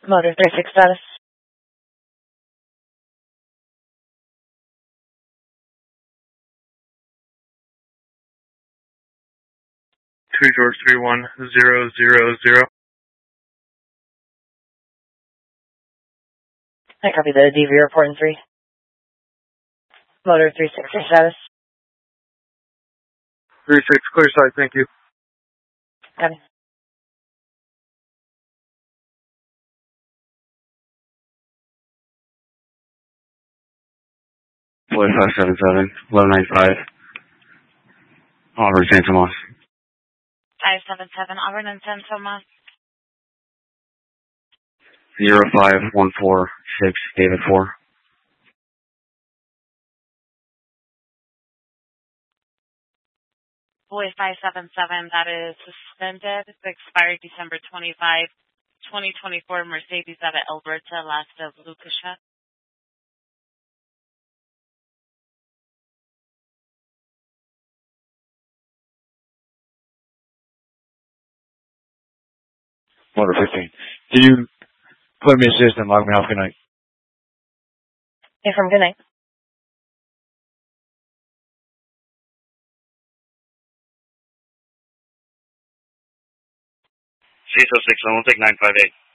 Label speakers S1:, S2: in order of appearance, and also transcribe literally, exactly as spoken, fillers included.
S1: Motor three six status.
S2: Two George three one zero zero zero.
S1: I copy the D V report in three. Motor three six status.
S2: Three six clear side, thank you.
S1: Copy.
S3: Boy five seven seven, eleven ninety five. Auburn San Tomas.
S4: five seven seven, Auburn and San Tomas.
S3: Zero five one four six, David four.
S4: Boy five seven seven, that is suspended. It's expired December twenty-fifth, twenty twenty-four, Mercedes out of Alberta, last of Lucasha.
S5: Motor fifteen. Can you put me assist and log me off? Good night.
S1: Hey, from good night.
S3: C S O six, I will take nine five eight.